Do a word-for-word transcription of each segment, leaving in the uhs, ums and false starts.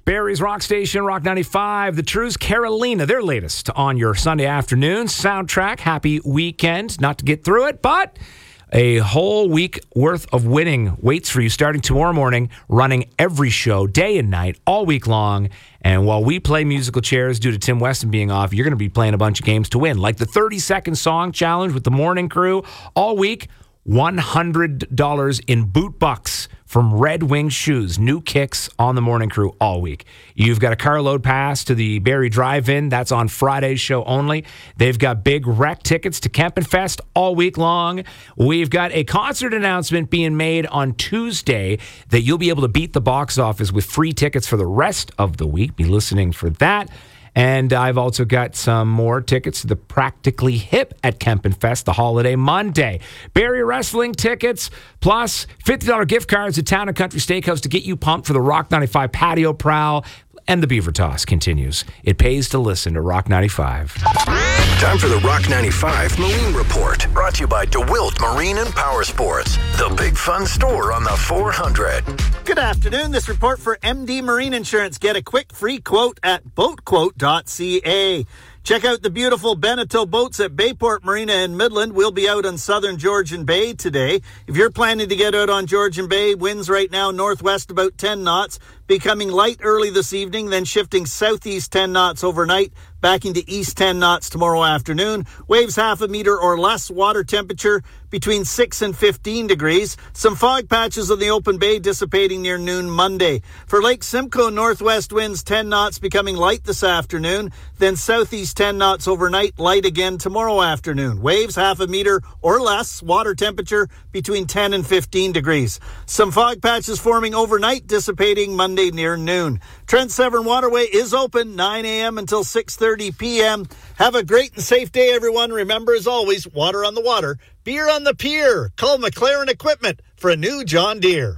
Barrie's Rock Station, Rock ninety-five. The Trues, Carolina, their latest on your Sunday afternoon soundtrack. Happy weekend. Not to get through it, but a whole week worth of winning waits for you starting tomorrow morning, running every show, day and night, all week long. And while we play musical chairs due to Tim Weston being off, you're going to be playing a bunch of games to win, like the thirty-second song challenge with the morning crew all week. one hundred dollars in boot bucks from Red Wing Shoes. New kicks on the morning crew all week. You've got a carload pass to the Barrie Drive-In. That's on Friday's show only. They've got big rec tickets to Kempin Fest all week long. We've got a concert announcement being made on Tuesday that you'll be able to beat the box office with free tickets for the rest of the week. Be listening for that. And I've also got some more tickets to the Practically Hip at Kempin Fest, the holiday Monday. Barrie Wrestling tickets, plus fifty dollars gift cards at Town and Country Steakhouse to get you pumped for the Rock ninety-five patio prowl. And the Beaver Toss continues. It pays to listen to Rock ninety-five. Time for the Rock ninety-five Marine Report. Brought to you by DeWilt Marine and Power Sports. The big fun store on the four hundred. Good afternoon. This report for M D Marine Insurance. Get a quick free quote at boat quote dot c a. Check out the beautiful Beneteau boats at Bayport Marina in Midland. We'll be out on southern Georgian Bay today. If you're planning to get out on Georgian Bay, winds right now northwest about ten knots, becoming light early this evening, then shifting southeast ten knots overnight, backing to east ten knots tomorrow afternoon. Waves half a meter or less. Water temperature between six and fifteen degrees. Some fog patches on the open bay dissipating near noon Monday. For Lake Simcoe, northwest winds ten knots, becoming light this afternoon, then southeast ten knots overnight, light again tomorrow afternoon. Waves half a meter or less. Water temperature between ten and fifteen degrees. Some fog patches forming overnight, dissipating Monday near noon. Trent Severn Waterway is open nine a.m. until six thirty p.m. Have a great and safe day, everyone. Remember, as always, water on the water, beer on the pier. Call McLaren Equipment for a new John Deere.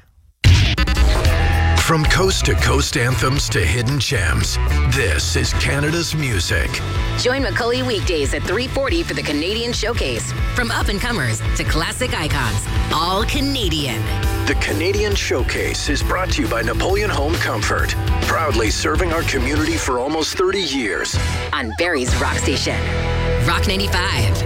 From coast to coast anthems to hidden gems, this is Canada's music. Join McCully weekdays at three forty for the Canadian Showcase. From up-and-comers to classic icons, all Canadian. The Canadian Showcase is brought to you by Napoleon Home Comfort, proudly serving our community for almost thirty years. On Barrie's Rock Station. Rock ninety-five.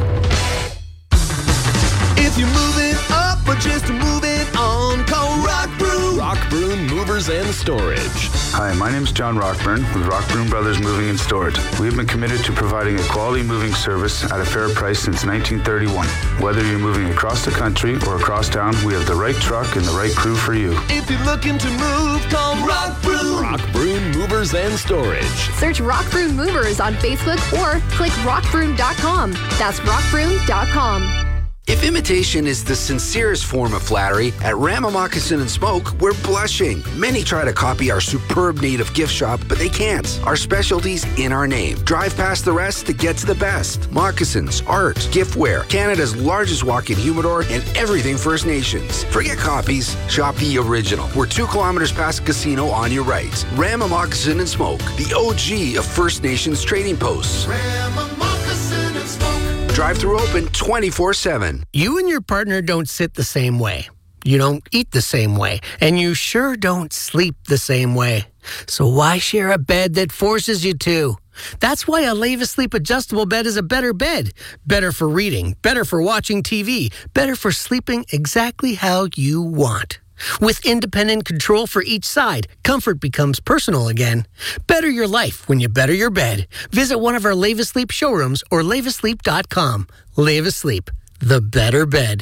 If you're moving up or just moving on, call Rock Broom. Rock Broom Movers and Storage. Hi, my name is John Rockburn with Rockbroom Brothers Moving and Storage. We have been committed to providing a quality moving service at a fair price since nineteen thirty-one. Whether you're moving across the country or across town, we have the right truck and the right crew for you. If you're looking to move, call Rock Broom. Rock Broom Movers and Storage. Search Rock Broom Movers on Facebook or click rock broom dot com. That's rock broom dot com. If imitation is the sincerest form of flattery, at Rama Moccasin and Smoke, we're blushing. Many try to copy our superb native gift shop, but they can't. Our specialty's in our name. Drive past the rest to get to the best. Moccasins, art, giftware, Canada's largest walk-in humidor, and everything First Nations. Forget copies, shop the original. We're two kilometers past casino on your right. Rama Moccasin and Smoke, the O G of First Nations trading posts. Rama Moccasin and Smoke. Drive-through open twenty-four seven. You and your partner don't sit the same way. You don't eat the same way. And you sure don't sleep the same way. So why share a bed that forces you to? That's why a Leva Sleep adjustable bed is a better bed. Better for reading, better for watching T V, better for sleeping exactly how you want. With independent control for each side, comfort becomes personal again. Better your life when you better your bed. Visit one of our Leva Sleep showrooms or leva sleep dot com. Leva Sleep, the better bed.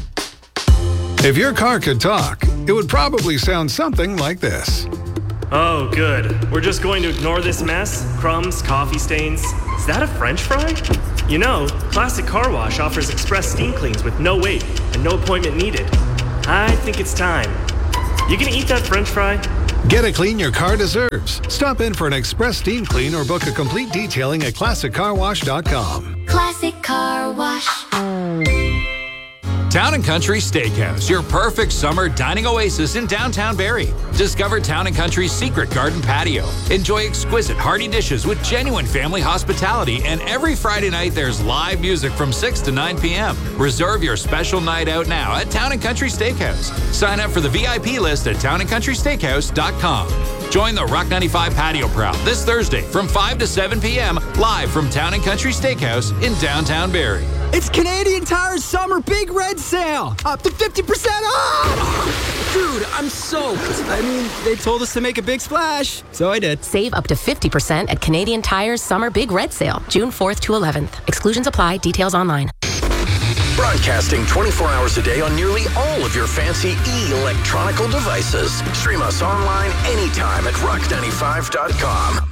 If your car could talk, it would probably sound something like this. Oh, good. We're just going to ignore this mess? Crumbs, coffee stains. Is that a French fry? You know, Classic Car Wash offers express steam cleans with no wait and no appointment needed. I think it's time. You gonna eat that French fry? Get a clean your car deserves. Stop in for an express steam clean or book a complete detailing at classic car wash dot com. Classic Car Wash. Town and Country Steakhouse, your perfect summer dining oasis in downtown Barrie. Discover Town and Country's secret garden patio. Enjoy exquisite hearty dishes with genuine family hospitality, and every Friday night there's live music from six to nine p.m. Reserve your special night out now at Town and Country Steakhouse. Sign up for the V I P list at town and country steakhouse dot com. Join the Rock ninety-five Patio Prowl this Thursday from five to seven p.m. live from Town and Country Steakhouse in downtown Barrie. It's Canadian Tire's summer big red sale. Up to fifty percent off! Dude, I'm soaked. I mean, they told us to make a big splash, so I did. Save up to fifty percent at Canadian Tire's summer big red sale, June fourth to eleventh. Exclusions apply. Details online. Broadcasting twenty-four hours a day on nearly all of your fancy e-electronical devices. Stream us online anytime at rock ninety-five dot com.